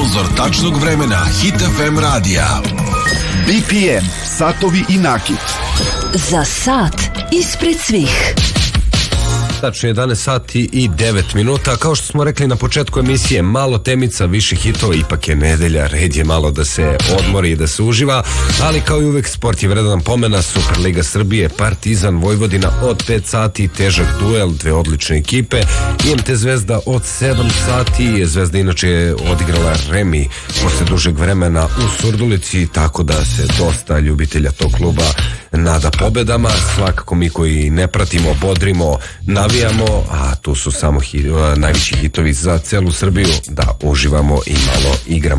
Sponzor tačnog vremena Hit FM radija. BPM, satovi i nakit. Za sat ispred svih. Tačno 11 sati i 9 minuta. Kao što smo rekli na početku emisije, malo temica, više hitova, ipak je nedelja, red je malo da se odmori i da se uživa, ali kao i uvek sport je vredan pomena. Superliga Srbije, Partizan, Vojvodina od 5 sati, težak duel, dve odlične ekipe. IMT Zvezda od 7 sati, Zvezda inače je odigrala remi posle dužeg vremena u Surdulici, tako da se dosta ljubitelja tog kluba nada pobedama. Svakako mi koji ne pratimo, bodrimo, navijamo, a tu su samo najveći hitovi za celu Srbiju, da uživamo i malo igramo.